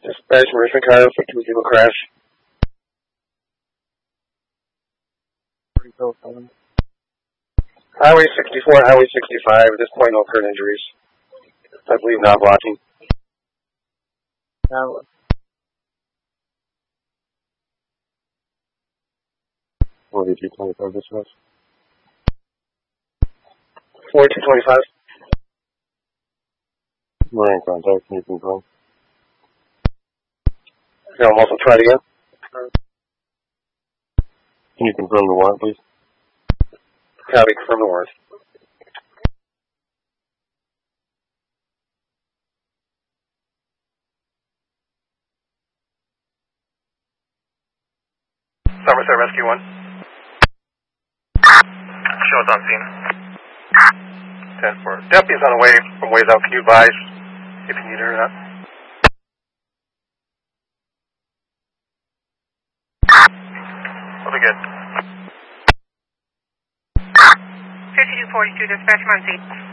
Dispatch from Richmond, Colorado for 2 vehicle crash. Highway 64, Highway 65. At this point, no current injuries. I believe not blocking. 4225 dispatch. 4225. We're in contact. Can you confirm? Yeah, I'm also tried again. Can you confirm the warrant, please? Copy, confirm the warrant. Somerset Rescue 1. Show us on scene. 10-4. Deputy's on the way from ways out. Can you advise if you need her or not? We'll be good. 5242, dispatch, I'm on scene.